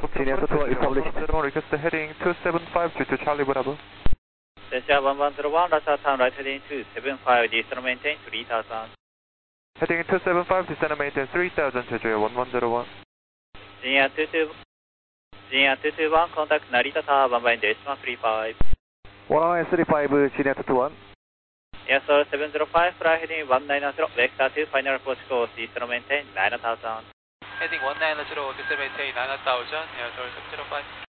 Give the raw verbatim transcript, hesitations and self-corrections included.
Genius two established. Request heading two seven five to Charlie Bravo. Desha one one zero one, Rasa Town, right heading two seven five, descend maintain three thousand. Heading two seven five, descend maintain three thousand, Jeju one one zero one. Genia two two, Genia two two one, contact Narita Tower, one by decimal three five. one nine three five, Genius two one. Yes sir, seven zero five, fly heading one nine zero, vector two, final approach course, descend maintain nine thousand. Heading one nine zero, descend maintain nine thousand, yes sir, seven zero five.